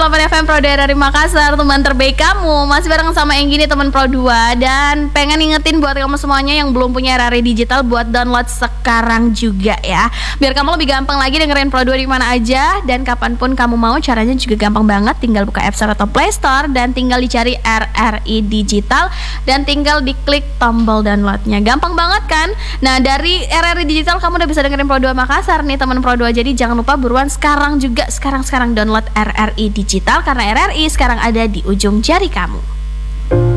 107,8 FM Pro dari Makassar, teman terbaik kamu. Masih bareng sama yang gini, teman Pro 2. Dan pengen ingetin buat kamu semuanya yang belum punya RRI Digital buat download sekarang juga ya. Biar kamu lebih gampang lagi dengerin Pro 2 di mana aja dan kapanpun kamu mau. Caranya juga gampang banget, tinggal buka App Store atau Play Store dan tinggal dicari RRI Digital dan tinggal diklik tombol downloadnya. Gampang banget kan? Nah, dari RRI Digital kamu udah bisa dengerin Pro 2 Makassar nih, teman Pro 2. Jadi jangan lupa buruan sekarang juga, sekarang download RRI Digital karena RRI sekarang ada di ujung jari kamu.